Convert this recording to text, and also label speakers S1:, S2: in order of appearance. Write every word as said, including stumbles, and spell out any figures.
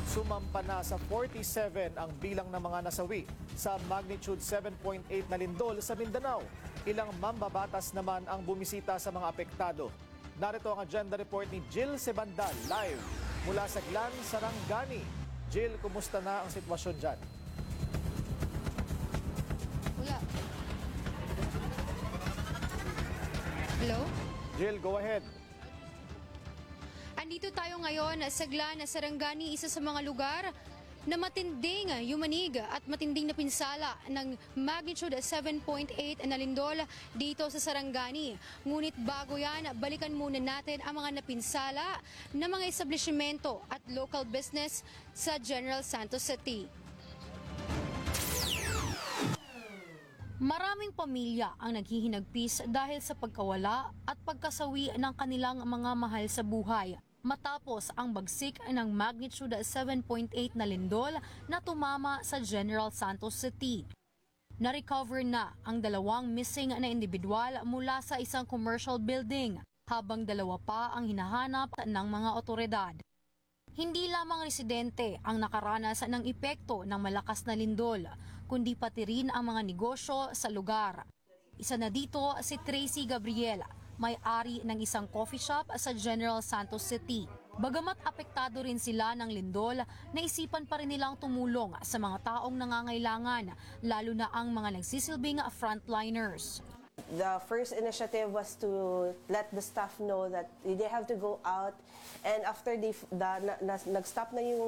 S1: Sumampa na sa forty-seven ang bilang ng mga nasawi sa magnitude seven point eight na lindol sa Mindanao. Ilang mambabatas naman ang bumisita sa mga apektado. Narito ang agenda report ni Jill Sebandal live mula sa Glan, Sarangani. Jill, kumusta na ang sitwasyon dyan?
S2: Wala. Hello?
S1: Jill, go ahead.
S2: Andito tayo ngayon sa Glan, Sarangani, isa sa mga lugar na matinding yumanig at matinding na pinsala ng magnitude seven point eight na lindol dito sa Sarangani. Ngunit bago yan, balikan muna natin ang mga napinsala ng mga establishmento at local business sa General Santos City. Maraming pamilya ang naghihinagpis dahil sa pagkawala at pagkasawi ng kanilang mga mahal sa buhay matapos ang bagsik ng magnitude seven point eight na lindol na tumama sa General Santos City. Na-recover na ang dalawang missing na individual mula sa isang commercial building, habang dalawa pa ang hinahanap ng mga otoridad. Hindi lamang residente ang nakaranas ng epekto ng malakas na lindol, kundi pati rin ang mga negosyo sa lugar. Isa na dito si Tracy Gabriela, may-ari ng isang coffee shop sa General Santos City. Bagamat apektado rin sila ng lindol, naisipan pa rin nilang tumulong sa mga taong nangangailangan, lalo na ang mga nagsisilbing frontliners.
S3: The first initiative was to let the staff know that they have to go out, and after the, the na, na, nag-stop na yung